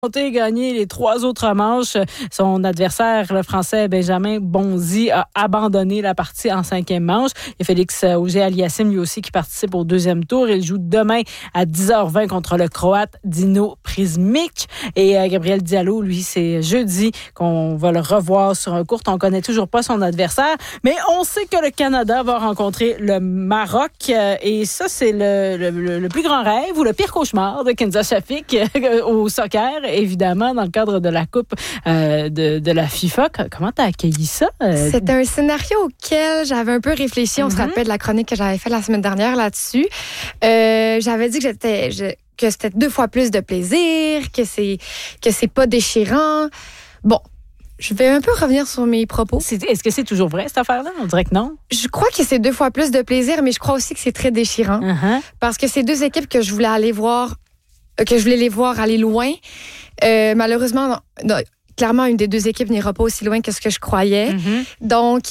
Gagné les 3 autres manches. Son adversaire, le Français Benjamin Bonzi, a abandonné la partie en 5e manche. Il y a Félix Auger-Aliassime, lui aussi, qui participe au 2e tour. Il joue demain à 10h20 contre le Croate Dino Prizmic. Et Gabriel Diallo, lui, c'est jeudi qu'on va le revoir sur un court. On connaît toujours pas son adversaire, mais on sait que le Canada va rencontrer le Maroc. Et ça, c'est le plus grand rêve ou le pire cauchemar de Kenza Shafik au soccer. Évidemment, dans le cadre de la Coupe de la FIFA. Comment t'as accueilli ça? C'est un scénario auquel j'avais un peu réfléchi. On se rappelle de la chronique que j'avais faite la semaine dernière là-dessus. J'avais dit que c'était 2 fois plus de plaisir, que c'est pas déchirant. Bon, je vais un peu revenir sur mes propos. Est-ce que c'est toujours vrai, cette affaire-là? On dirait que non. Je crois que c'est 2 fois plus de plaisir, mais je crois aussi que c'est très déchirant. Parce que c'est 2 équipes que je voulais les voir aller loin. Malheureusement, non, clairement, une des 2 équipes n'ira pas aussi loin que ce que je croyais. Donc,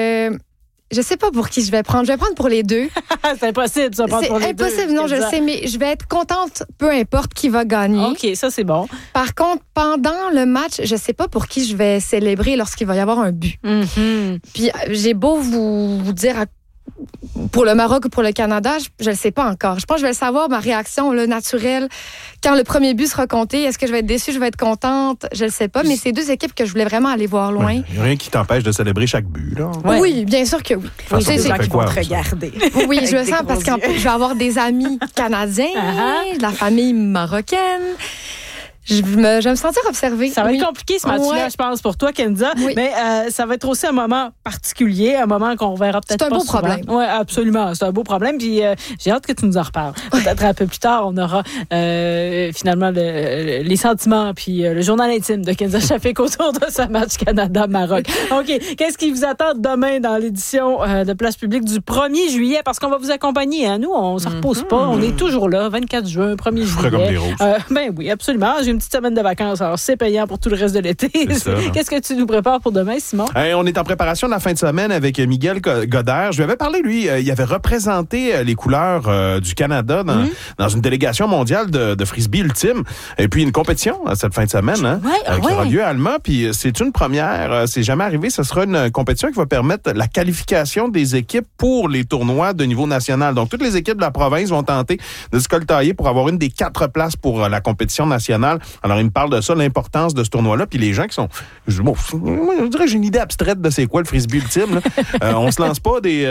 je sais pas pour qui je vais prendre. Je vais prendre pour les 2. C'est impossible, ça, prendre pour les 2. C'est impossible, non, je le sais, mais je vais être contente, peu importe qui va gagner. OK, ça, c'est bon. Par contre, pendant le match, je sais pas pour qui je vais célébrer lorsqu'il va y avoir un but. Puis, j'ai beau vous dire pour le Maroc ou pour le Canada, je le sais pas encore. Je pense que je vais le savoir, ma réaction là, naturelle, quand le premier but sera compté. Est-ce que je vais être déçue, je vais être contente? Je le sais pas, mais c'est 2 équipes que je voulais vraiment aller voir loin. Il n'y a rien qui t'empêche de célébrer chaque but, là. Ouais. Oui, bien sûr que oui. Oui, c'est gens qui vont te regarder. Oui, je le sens parce que je vais avoir des amis canadiens, de la famille marocaine. Je vais me sentir observée. Ça va être compliqué ce match-là, je pense, pour toi, Kenza. Oui. Mais ça va être aussi un moment particulier, un moment qu'on verra peut-être pas souvent. C'est un beau problème. Oui, absolument. C'est un beau problème. Puis j'ai hâte que tu nous en reparles. Peut-être un peu plus tard, on aura finalement les sentiments puis le journal intime de Kenza Shafik autour de ce match Canada-Maroc. OK. Qu'est-ce qui vous attend demain dans l'édition de Place Publique du 1er juillet? Parce qu'on va vous accompagner. Hein? Nous, on ne se repose pas. On est toujours là, 24 juin, 1er juillet. Frais comme des roses. Ben oui, absolument. J'ai une petite semaine de vacances, alors c'est payant pour tout le reste de l'été. Qu'est-ce que tu nous prépares pour demain, Simon? On est en préparation de la fin de semaine avec Miguel Godert. Je lui avais parlé, lui, il avait représenté les couleurs du Canada dans une délégation mondiale de frisbee ultime. Et puis une compétition cette fin de semaine qui aura lieu à Alma. Puis c'est une première, c'est jamais arrivé. Ce sera une compétition qui va permettre la qualification des équipes pour les tournois de niveau national. Donc toutes les équipes de la province vont tenter de se coltailler pour avoir une des 4 places pour la compétition nationale. Alors, il me parle de ça, l'importance de ce tournoi-là, puis les gens qui sont... je dirais que j'ai une idée abstraite de c'est quoi le frisbee ultime. On se lance pas des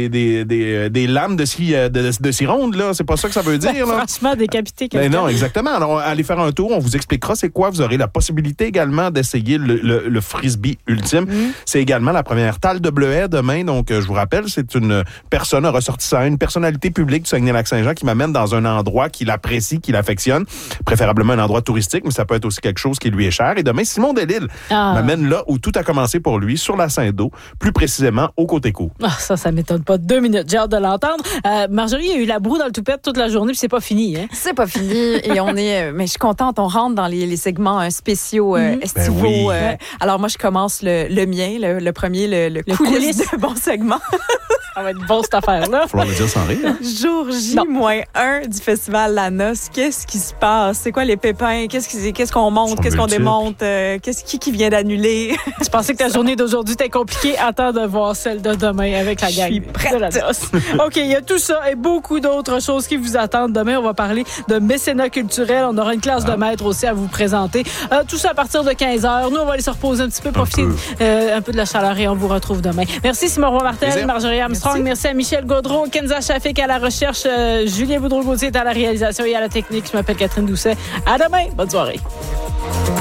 lames de scie ronde, là. C'est pas ça que ça veut dire. Là. Franchement, décapiter quelqu'un. Mais non, exactement. Alors, allez faire un tour, on vous expliquera c'est quoi. Vous aurez la possibilité également d'essayer le frisbee ultime. C'est également la première Tal de Bleuet demain. Donc, je vous rappelle, c'est une personne, un ressortissant, une personnalité publique du Saguenay-Lac-Saint-Jean qui m'amène dans un endroit qu'il apprécie, qu'il affectionne, préférablement un endroit touristique, mais ça peut être aussi quelque chose qui lui est cher. Et demain, Simon Delille m'amène là où tout a commencé pour lui, sur la Saint-Do, plus précisément au Côté-Cou. Ça m'étonne pas. 2 minutes, j'ai hâte de l'entendre. Marjorie, il y a eu la broue dans le toupette toute la journée, puis c'est pas fini. Hein? C'est pas fini, et on est... mais je suis contente, on rentre dans les segments spéciaux estivaux. Alors moi, je commence le mien, le premier, le coulisses de bon segment. Ça va être bon, cette affaire-là. Il va falloir le dire sans rire. Hein? Jour J-1 du festival La Noce. Qu'est-ce qui se passe? C'est quoi les pépins? Qu'est-ce qu'on monte? Qu'est-ce qu'on démonte? Qui vient d'annuler? Je pensais que ta journée d'aujourd'hui était compliquée. Attends de voir celle de demain avec la gang de La Noce. OK, il y a tout ça et beaucoup d'autres choses qui vous attendent. Demain, on va parler de mécénat culturel. On aura une classe de maître aussi à vous présenter. Tout ça à partir de 15h. Nous, on va aller se reposer un petit peu, profiter un peu de la chaleur et on vous retrouve demain. Merci Simon Roy-Martel, Marjorie Armstrong. Merci à Michel Gaudreau, Kenza Shafik à la recherche, Julien Boudreau-Gauthier est à la réalisation et à la technique. Je m'appelle Catherine Doucet. À demain. Bonne soirée.